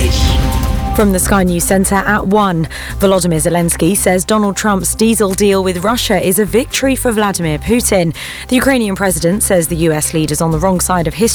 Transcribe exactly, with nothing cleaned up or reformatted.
From the Sky News Centre at one, Volodymyr Zelensky says Donald Trump's diesel deal with Russia is a victory for Vladimir Putin. The Ukrainian president says the U S leader's on the wrong side of history.